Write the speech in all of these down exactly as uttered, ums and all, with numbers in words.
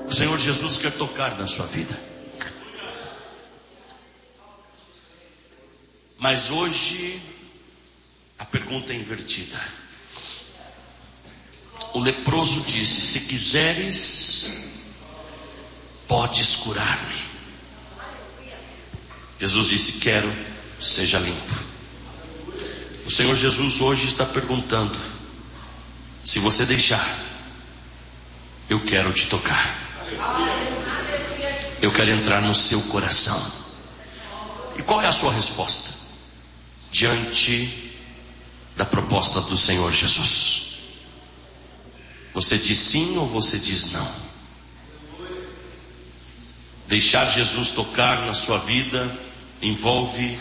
O Senhor Jesus quer tocar na sua vida. Mas hoje a pergunta é invertida. O leproso disse: se quiseres, podes curar-me. Jesus disse: quero, seja limpo. O Senhor Jesus hoje está perguntando: se você deixar, eu quero te tocar. Eu quero entrar no seu coração. E qual é a sua resposta diante da proposta do Senhor Jesus? Você diz sim ou você diz não? Deixar Jesus tocar na sua vida envolve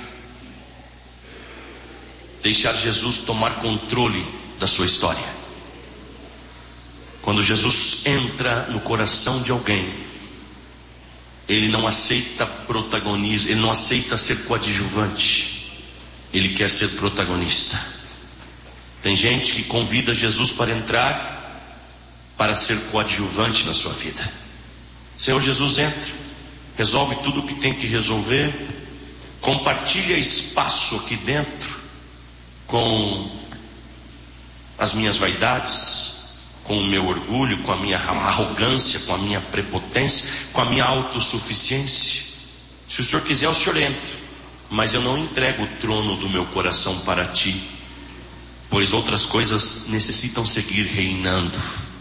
deixar Jesus tomar controle da sua história. Quando Jesus entra no coração de alguém, ele não aceita protagonismo, ele não aceita ser coadjuvante, ele quer ser protagonista. Tem gente que convida Jesus para entrar, para ser coadjuvante na sua vida. Senhor Jesus entra, resolve tudo o que tem que resolver, compartilha espaço aqui dentro com as minhas vaidades, com o meu orgulho, com a minha arrogância, com a minha prepotência, com a minha autossuficiência. Se o Senhor quiser, o Senhor entra, mas eu não entrego o trono do meu coração para ti, pois outras coisas necessitam seguir reinando.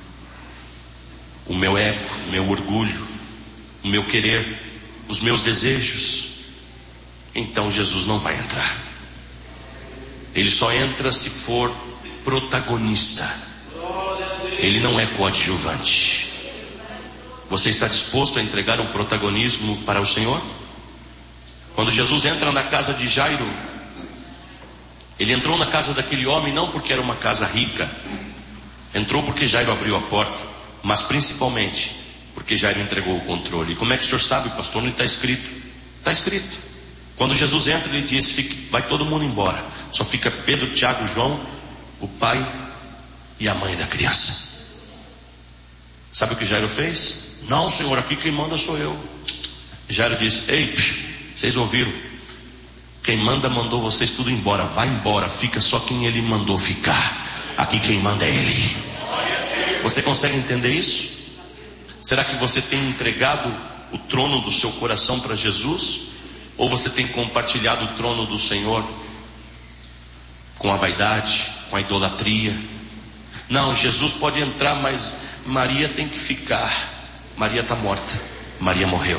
O meu ego, o meu orgulho, o meu querer, os meus desejos. Então Jesus não vai entrar. Ele só entra se for protagonista. Ele não é coadjuvante. Você está disposto a entregar um protagonismo para o Senhor? Quando Jesus entra na casa de Jairo, ele entrou na casa daquele homem não porque era uma casa rica, entrou porque Jairo abriu a porta, mas principalmente porque Jairo entregou o controle. E como é que o senhor sabe, pastor? Não está escrito. Está escrito. Quando Jesus entra, ele diz: fique, vai todo mundo embora, só fica Pedro, Tiago, João, o pai e a mãe da criança. Sabe o que Jairo fez? Não, Senhor, aqui quem manda sou eu. Jairo disse: ei, vocês ouviram? Quem manda mandou vocês tudo embora. Vai embora, fica só quem ele mandou ficar. Aqui quem manda é ele. Você consegue entender isso? Será que você tem entregado o trono do seu coração para Jesus? Ou você tem compartilhado o trono do Senhor com a vaidade, com a idolatria? Não, Jesus pode entrar, mas Maria tem que ficar. Maria está morta, Maria morreu.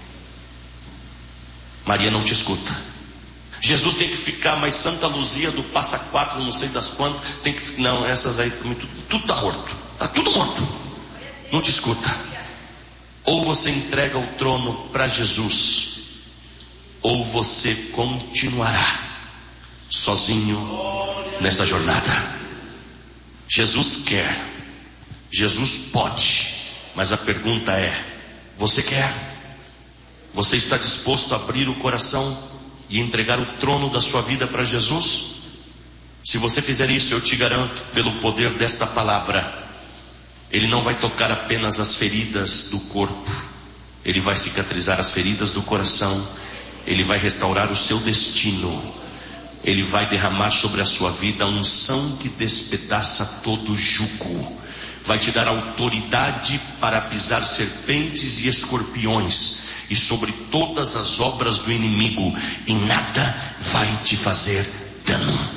Maria não te escuta. Jesus tem que ficar, mas Santa Luzia do Passa Quatro, não sei das quantas, tem que ficar. Não, essas aí também, tudo está morto. Está tudo morto. Não te escuta. Ou você entrega o trono para Jesus, ou você continuará sozinho nesta jornada. Jesus quer, Jesus pode, mas a pergunta é: você quer? Você está disposto a abrir o coração e entregar o trono da sua vida para Jesus? Se você fizer isso, eu te garanto, pelo poder desta palavra, Ele não vai tocar apenas as feridas do corpo, Ele vai cicatrizar as feridas do coração, Ele vai restaurar o seu destino, Ele vai derramar sobre a sua vida a unção que despedaça todo jugo, vai te dar autoridade para pisar serpentes e escorpiões, e sobre todas as obras do inimigo, e nada vai te fazer dano.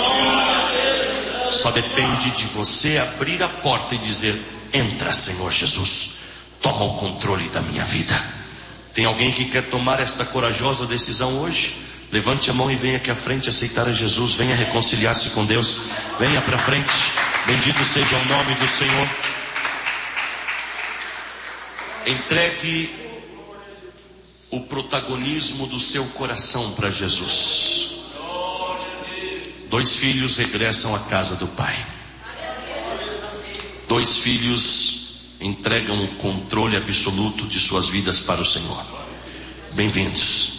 Só depende de você abrir a porta e dizer: entra, Senhor Jesus, toma o controle da minha vida. Tem alguém que quer tomar esta corajosa decisão hoje? Levante a mão e venha aqui à frente aceitar a Jesus. Venha reconciliar-se com Deus. Venha para frente. Bendito seja o nome do Senhor. Entregue o protagonismo do seu coração para Jesus. Dois filhos regressam à casa do pai. Dois filhos entregam o controle absoluto de suas vidas para o Senhor. Bem-vindos.